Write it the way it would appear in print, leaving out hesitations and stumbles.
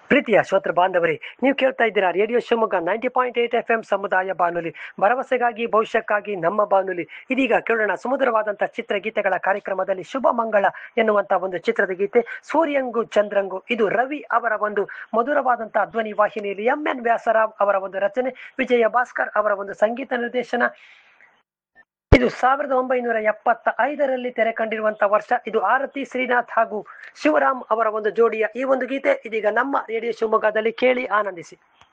ಪ್ರೀತಿಯ ಶ್ರೋತೃ ಬಾಂಧವರೇ, ನೀವು ಕೇಳ್ತಾ ಇದ್ದೀರಾ ರೇಡಿಯೋ ಶಿವಮೊಗ್ಗ 90.8 FM ಸಮುದಾಯ ಬಾನುಲಿ, ಭರವಸೆಗಾಗಿ ಭವಿಷ್ಯಕ್ಕಾಗಿ ನಮ್ಮ ಬಾನುಲಿ. ಇದೀಗ ಕೇಳೋಣ ಸುಮಧುರವಾದಂತಹ ಚಿತ್ರಗೀತೆಗಳ ಕಾರ್ಯಕ್ರಮದಲ್ಲಿ ಶುಭ ಮಂಗಳ ಎನ್ನುವಂತ ಒಂದು ಚಿತ್ರದ ಗೀತೆ, ಸೂರ್ಯಂಗು ಚಂದ್ರಂಗು. ಇದು ರವಿ ಅವರ ಒಂದು ಮಧುರವಾದಂತಹ ಧ್ವನಿ ವಾಹಿನಿಯಲ್ಲಿ MN ವ್ಯಾಸರಾವ್ ಅವರ ಒಂದು ರಚನೆ, ವಿಜಯ ಭಾಸ್ಕರ್ ಅವರ ಒಂದು ಸಂಗೀತ ನಿರ್ದೇಶನ. ಇದು 1975ರಲ್ಲಿ ತೆರೆ ಕಂಡಿರುವಂತಹ ವರ್ಷ. ಇದು ಆರತಿ ಶ್ರೀನಾಥ್ ಹಾಗೂ ಶಿವರಾಮ್ ಅವರ ಒಂದು ಜೋಡಿಯ ಈ ಒಂದು ಗೀತೆ ಇದೀಗ ನಮ್ಮ ರೇಡಿಯೋ ಶಿವಮೊಗ್ಗದಲ್ಲಿ ಕೇಳಿ ಆನಂದಿಸಿ.